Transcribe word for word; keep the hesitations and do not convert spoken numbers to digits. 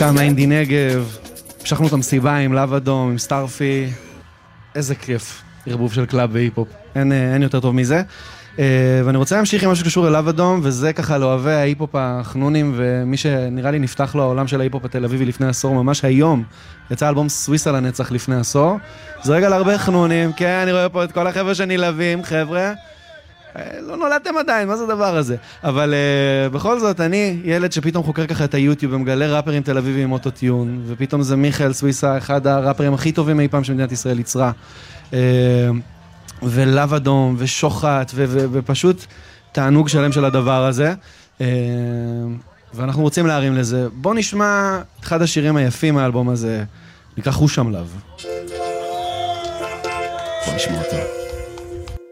להקה מאינדי נגב, המשכנו את המסיבה עם לב אדום, עם סטארפי, איזה כיף, ערבוב של קלאב והיפ-הופ, אין, אין יותר טוב מזה. ואני רוצה להמשיך עם משהו שקשור ללב אדום, וזה ככה לאוהבי ההיפ-הופ החנונים, ומי שנראה לי נפתח לו העולם של ההיפ-הופ התל אביבי לפני עשור, ממש היום, יצא אלבום סוויסה לנצח לפני עשור, זה רגע להרבה חנונים, כן, אני רואה פה את כל החבר'ה שנלווים, חבר'ה, לא נולדתם עדיין, מה זה הדבר הזה? אבל uh, בכל זאת, אני ילד שפתאום חוקר ככה את היוטיוב ומגלה ראפרים תל אביבים עם אוטוטיון, ופתאום זה מיכאל סוויסה, אחד הראפרים הכי טובים אי פעם שמדינת ישראל יצרה. Uh, ולב אדום, ושוחט, ו- ו- ופשוט תענוג שלם של הדבר הזה. Uh, ואנחנו רוצים להרים לזה. בוא נשמע את אחד השירים היפים מהאלבום הזה, נקרא חוש שם לב. בוא נשמע אותו.